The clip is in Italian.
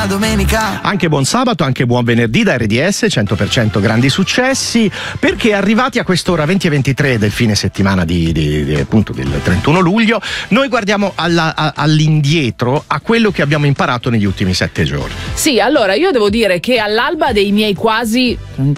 la domenica. Anche buon sabato, anche buon venerdì da RDS 100% grandi successi, perché arrivati a quest'ora 20 e 23 del fine settimana appunto del 31 luglio, noi guardiamo all'indietro a quello che abbiamo imparato negli ultimi 7 giorni. Sì, allora io devo dire che all'alba dei miei quasi